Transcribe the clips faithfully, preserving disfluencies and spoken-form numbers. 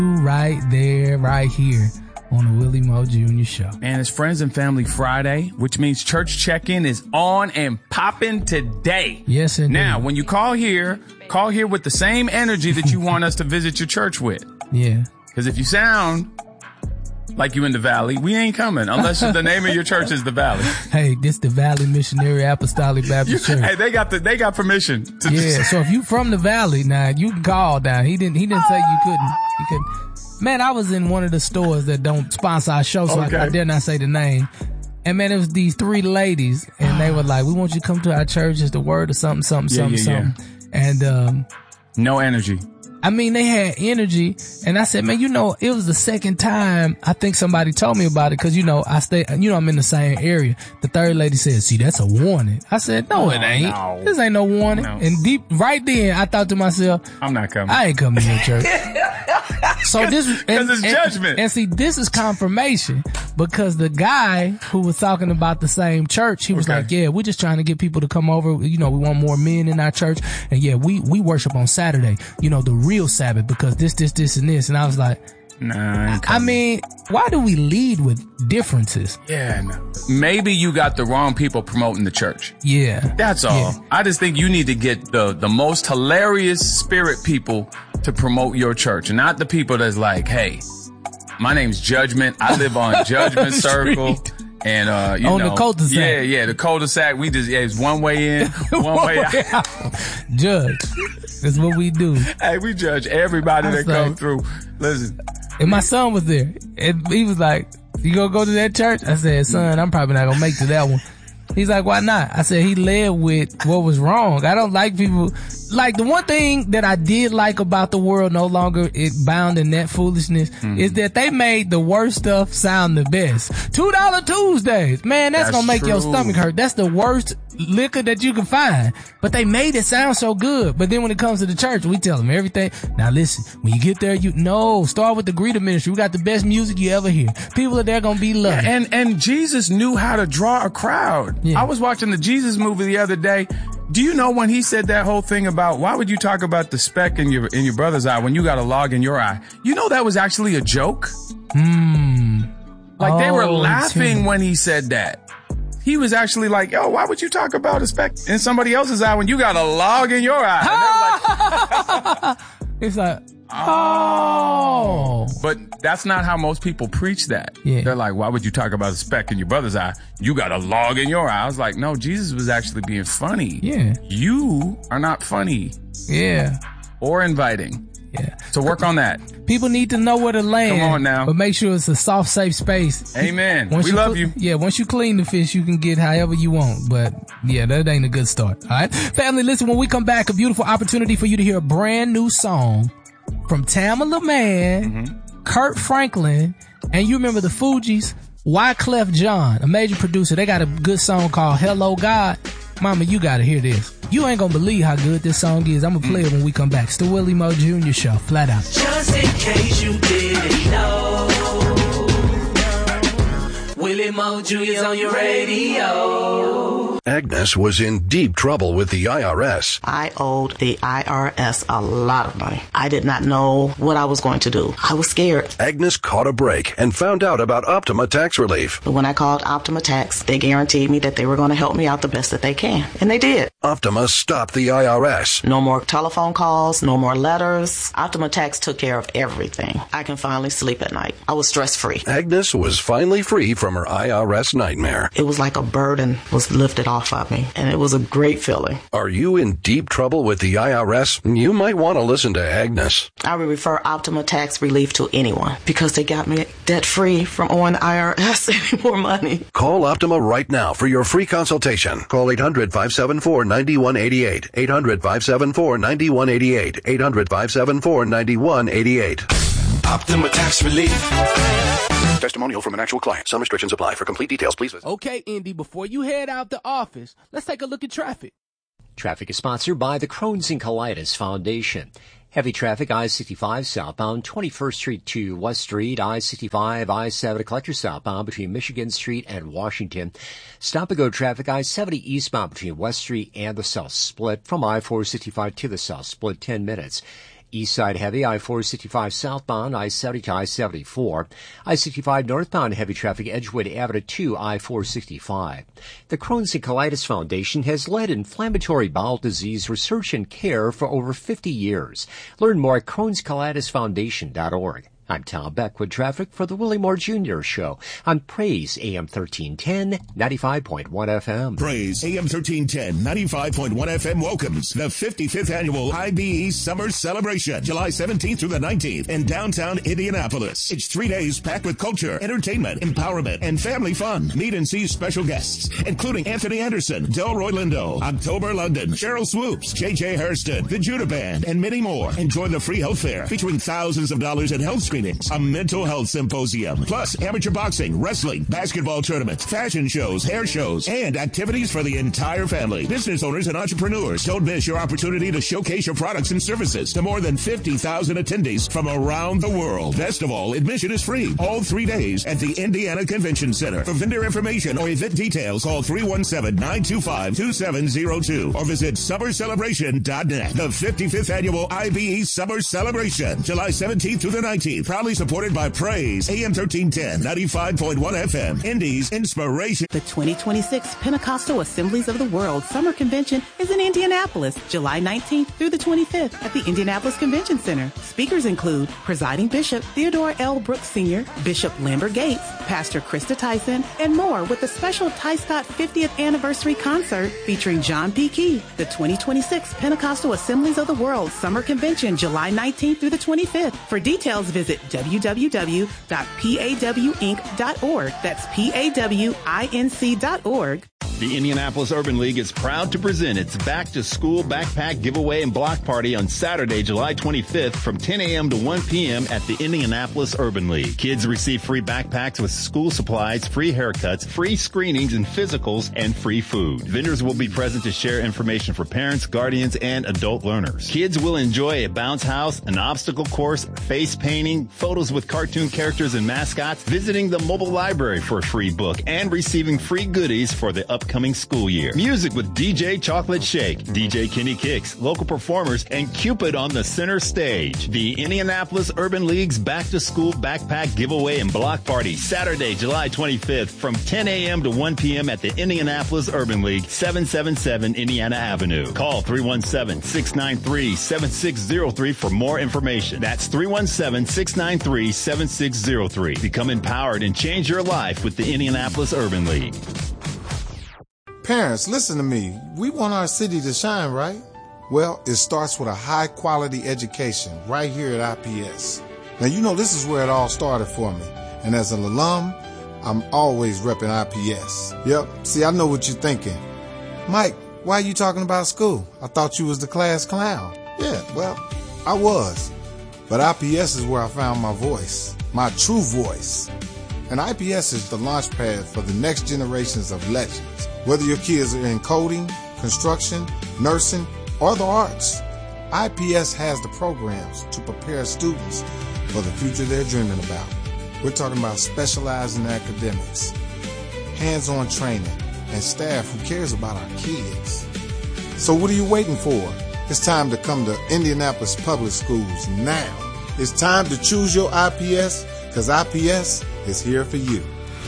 Right there, right here on the Willie Moe Junior Show. And it's Friends and Family Friday, which means church check-in is on and popping today. Yes, indeed. Now, when you call here, call here with the same energy that you want us to visit your church with. Yeah. Because if you sound like you in the Valley, we ain't coming unless the name of your church is the Valley. Hey, this the Valley Missionary Apostolic Baptist Church. Hey, they got the they got permission to yeah, just... so if you from the Valley now, you can call down. He didn't he didn't say you couldn't. You couldn't. Man, I was in one of the stores that don't sponsor our show, so okay. I, I dare not say the name. And man, it was these three ladies, and they were like, "We want you to come to our church. It's the word of something, something, yeah, something, yeah, something." Yeah. And um, no energy. I mean, they had energy, and I said, man, you know, it was the second time I think somebody told me about it, because, you know, I stay, you know, I'm in the same area. The third lady said, see, that's a warning. I said, no, it ain't. No. This ain't no warning. No. And deep, right then, I thought to myself, I'm not coming. I ain't coming to your church. So this, because it's and, judgment. And, and see, this is confirmation, because the guy who was talking about the same church, he was okay. like, yeah, we're just trying to get people to come over. You know, we want more men in our church. And yeah, we, we worship on Saturday, you know, the real Sabbath, because this, this, this, and this. And I was like, nah, I mean, why do we lead with differences? Yeah, no. Maybe you got the wrong people promoting the church. Yeah. That's all. Yeah. I just think you need to get the, the most hilarious spirit people to promote your church, and not the people that's like, hey, my name's Judgment. I live on Judgment Circle. And, uh, you on know. the cul-de-sac. Yeah, yeah, the cul-de-sac. We just, yeah, it's one way in, one, one way out. out. Judge. That's what we do. Hey, we judge everybody that like, come through. Listen. And my son was there. And he was like, you gonna go to that church? I said, son, I'm probably not gonna make it to that one. He's like, why not? I said, he led with what was wrong. I don't like people. Like, the one thing that I did like about the world no longer it bound in that foolishness mm-hmm. is that they made the worst stuff sound the best. Two Dollar Tuesdays. Man, that's, that's gonna make true. Your stomach hurt. That's the worst liquor that you can find. But they made it sound so good. But then when it comes to the church, we tell them everything. Now listen, when you get there, you no, start with the greeter ministry. We got the best music you ever hear. People are there gonna be loved. Yeah, and, and Jesus knew how to draw a crowd. Yeah. I was watching the Jesus movie the other day. Do you know when he said that whole thing about why would you talk about the speck in your in your brother's eye when you got a log in your eye? You know that was actually a joke? Hmm. Like oh, they were laughing when he said that. He was actually like, yo, why would you talk about a speck in somebody else's eye when you got a log in your eye? Like, it's like, oh. But that's not how most people preach that. Yeah. They're like, why would you talk about a speck in your brother's eye? You got a log in your eye. I was like, no, Jesus was actually being funny. Yeah. You are not funny. Yeah. Or inviting. Yeah. So work on that. People need to know where to land. Come on now. But make sure it's a soft, safe space. Amen. Once we you love cl- you. Yeah, once you clean the fish, you can get however you want. But yeah, that ain't a good start. All right. Family, listen, when we come back, a beautiful opportunity for you to hear a brand new song from Tamala Man, mm-hmm. Kurt Franklin, and you remember the Fugees, Wyclef Jean, a major producer. They got a good song called Hello God. Mama, you gotta hear this. You ain't gonna believe how good this song is. I'm gonna play it when we come back. It's the Willie Moe Junior Show, flat out. Just in case you didn't know, Willie Moe Junior's on your radio. Agnes was in deep trouble with the I R S. I owed the I R S a lot of money. I did not know what I was going to do. I was scared. Agnes caught a break and found out about Optima Tax Relief. But when I called Optima Tax, they guaranteed me that they were going to help me out the best that they can. And they did. Optima stopped the I R S. No more telephone calls, no more letters. Optima Tax took care of everything. I can finally sleep at night. I was stress-free. Agnes was finally free from her I R S nightmare. It was like a burden was lifted off of me, and it was a great feeling. Are you in deep trouble with the I R S? You might want to listen to Agnes. I would refer Optima Tax Relief to anyone because they got me debt-free from owing the I R S any more money. Call Optima right now for your free consultation. Call eight hundred, five seven four, nine one eight eight. eight hundred, five seven four, nine one eight eight. eight hundred, five seven four, nine one eight eight. Optima Tax Relief. Testimonial from an actual client. Some restrictions apply. For complete details, please visit. Okay, Indy, before you head out the office, let's take a look at traffic. Traffic is sponsored by the Crohn's and Colitis Foundation. Heavy traffic, I sixty-five southbound, twenty-first Street to West Street, I sixty-five, I seventy collector southbound between Michigan Street and Washington. Stop and go traffic, I seventy eastbound between West Street and the South Split. From I four sixty-five to the South Split, ten minutes. Eastside heavy, I four sixty-five southbound, I seventy to I seventy-four. I sixty-five northbound heavy traffic, Edgewood Avenue to I four sixty-five. The Crohn's and Colitis Foundation has led inflammatory bowel disease research and care for over fifty years. Learn more at crohns colitis foundation dot org. I'm Tom Beck with traffic for the Willie Moore Junior Show on Praise A M thirteen ten, ninety-five point one F M. Praise A M thirteen ten, ninety-five point one F M welcomes the fifty-fifth Annual I B E Summer Celebration, July seventeenth through the nineteenth in downtown Indianapolis. It's three days packed with culture, entertainment, empowerment, and family fun. Meet and see special guests, including Anthony Anderson, Delroy Lindo, October London, Cheryl Swoops, J J Hairston, the Judah Band, and many more. Enjoy the free health fair featuring thousands of dollars in health screenings, a mental health symposium, plus amateur boxing, wrestling, basketball tournaments, fashion shows, hair shows, and activities for the entire family. Business owners and entrepreneurs, don't miss your opportunity to showcase your products and services to more than fifty thousand attendees from around the world. Best of all, admission is free all three days at the Indiana Convention Center. For vendor information or event details, call three one seven, nine two five, two seven zero two or visit summer celebration dot net. The fifty-fifth Annual I B E Summer Celebration, July seventeenth through the nineteenth. Proudly supported by Praise A M thirteen ten, ninety-five point one F M. Indy's Inspiration. The twenty twenty-six Pentecostal Assemblies of the World Summer Convention is in Indianapolis, July nineteenth through the twenty-fifth at the Indianapolis Convention Center. Speakers include Presiding Bishop Theodore L. Brooks Senior, Bishop Lambert Gates, Pastor Krista Tyson, and more, with a special Ty Scott fiftieth Anniversary Concert featuring John P. Key. The twenty twenty-six Pentecostal Assemblies of the World Summer Convention, July nineteenth through the twenty-fifth. For details, visit w w w dot p a w inc dot org. That's P A W I N C dot org. The Indianapolis Urban League is proud to present its back-to-school backpack giveaway and block party on Saturday, July twenty-fifth from ten a.m. to one p.m. at the Indianapolis Urban League. Kids receive free backpacks with school supplies, free haircuts, free screenings and physicals, and free food. Vendors will be present to share information for parents, guardians, and adult learners. Kids will enjoy a bounce house, an obstacle course, face painting, photos with cartoon characters and mascots, visiting the mobile library for a free book, and receiving free goodies for the upcoming school year. Music with D J Chocolate Shake, D J Kenny Kicks, local performers, and Cupid on the center stage. The Indianapolis Urban League's back-to-school backpack giveaway and block party, Saturday, July twenty-fifth from ten a.m. to one p.m. at the Indianapolis Urban League, seven seventy-seven Indiana Avenue. Call three one seven, six nine three, seven six zero three for more information. That's three one seven, six nine three, seven six zero three. Become empowered and change your life with the Indianapolis Urban League. Parents, listen to me. We want our city to shine, right? Well, it starts with a high-quality education right here at I P S. Now, you know this is where it all started for me. And as an alum, I'm always repping I P S. Yep, see, I know what you're thinking. Mike, why are you talking about school? I thought you was the class clown. Yeah, well, I was. But I P S is where I found my voice, my true voice. And I P S is the launch pad for the next generations of legends. Whether your kids are in coding, construction, nursing, or the arts, I P S has the programs to prepare students for the future they're dreaming about. We're talking about specializing academics, hands-on training, and staff who cares about our kids. So what are you waiting for? It's time to come to Indianapolis Public Schools now. It's time to choose your I P S, because I P S is here for you.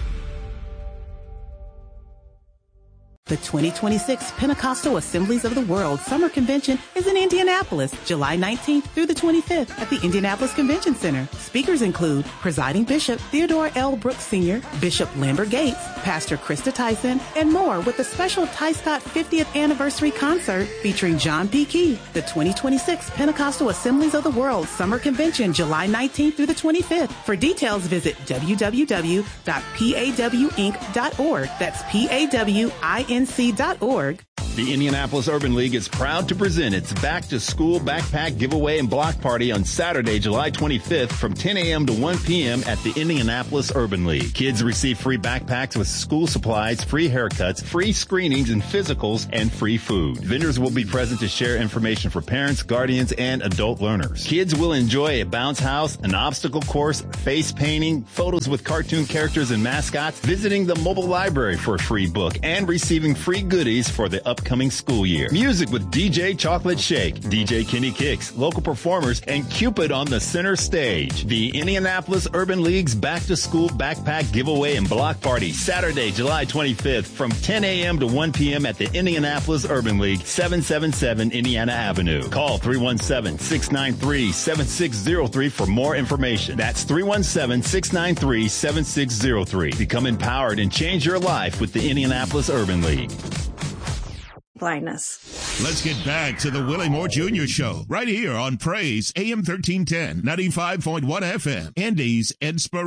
The twenty twenty-six Pentecostal Assemblies of the World Summer Convention is in Indianapolis, July nineteenth through the twenty-fifth at the Indianapolis Convention Center. Speakers include Presiding Bishop Theodore L. Brooks Senior, Bishop Lambert Gates, Pastor Krista Tyson, and more, with a special Ty Scott fiftieth Anniversary Concert featuring John P. Key. The twenty twenty-six Pentecostal Assemblies of the World Summer Convention, July nineteenth through the twenty-fifth. For details, visit w w w dot p a w inc dot org. That's P A W I N C dot org. The Indianapolis Urban League is proud to present its back-to-school backpack giveaway and block party on Saturday, July twenty-fifth from ten a.m. to one p.m. at the Indianapolis Urban League. Kids receive free backpacks with school supplies, free haircuts, free screenings and physicals, and free food. Vendors will be present to share information for parents, guardians, and adult learners. Kids will enjoy a bounce house, an obstacle course, face painting, photos with cartoon characters and mascots, visiting the mobile library for a free book, and receiving free goodies for the upcoming upcoming school year. Music with D J Chocolate Shake, D J Kenny Kicks, local performers, and Cupid on the center stage. The Indianapolis Urban League's Back to School Backpack Giveaway and Block Party, Saturday, July twenty-fifth from ten a.m. to one p.m. at the Indianapolis Urban League, seven seventy-seven Indiana Avenue. Call three one seven, six nine three, seven six zero three for more information. That's three one seven, six nine three, seven six zero three. Become empowered and change your life with the Indianapolis Urban League. Blindness. Let's get back to the Willie Moore Junior Show right here on Praise A M thirteen ten, ninety-five point one F M, Indy's Inspiration.